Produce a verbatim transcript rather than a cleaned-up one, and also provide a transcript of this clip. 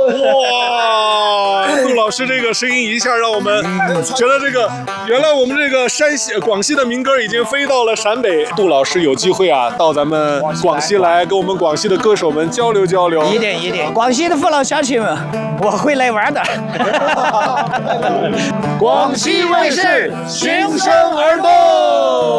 哇，杜老师这个声音一下让我们觉得这个，原来我们这个山西、广西的民歌已经飞到了陕北。杜老师有机会啊，到咱们广西来，跟我们广西的歌手们交流交流。 一定一定，广西的父老乡亲们，我会来玩的。 广西卫视，循声而动。